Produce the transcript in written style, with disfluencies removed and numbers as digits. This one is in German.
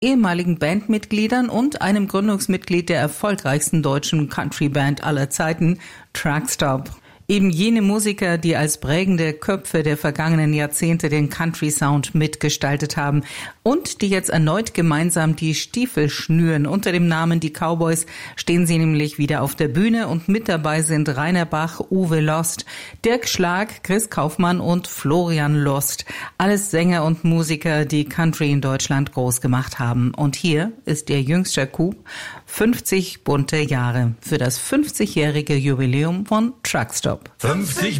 ehemaligen Bandmitgliedern und einem Gründungsmitglied der erfolgreichsten deutschen Country-Band aller Zeiten, Truckstop. Eben jene Musiker, die als prägende Köpfe der vergangenen Jahrzehnte den Country-Sound mitgestaltet haben und die jetzt erneut gemeinsam die Stiefel schnüren. Unter dem Namen Die Cowboys stehen sie nämlich wieder auf der Bühne und mit dabei sind Rainer Bach, Uwe Lost, Dirk Schlag, Chris Kaufmann und Florian Lost. Alles Sänger und Musiker, die Country in Deutschland groß gemacht haben. Und hier ist ihr jüngster Coup, 50 bunte Jahre für das 50-jährige Jubiläum von Truckstop. 50